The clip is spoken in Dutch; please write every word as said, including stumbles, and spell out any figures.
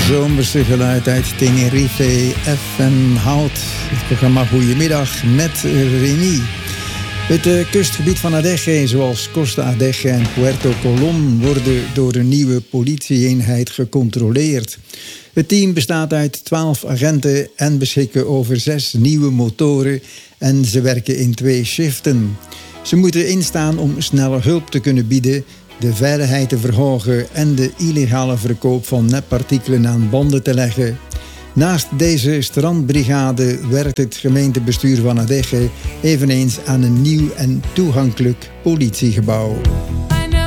zomerse geluid uit Tenerife F M Hout. Het programma Goedemiddag met Remy. Het uh, kustgebied van Adeje, zoals Costa Adeje en Puerto Colom, worden door een nieuwe politie-eenheid gecontroleerd. Het team bestaat uit twaalf agenten en beschikken over zes nieuwe motoren en ze werken in twee shiften. Ze moeten instaan om sneller hulp te kunnen bieden, de veiligheid te verhogen en de illegale verkoop van neppartikelen aan banden te leggen. Naast deze strandbrigade werkt het gemeentebestuur van Adeje eveneens aan een nieuw en toegankelijk politiegebouw.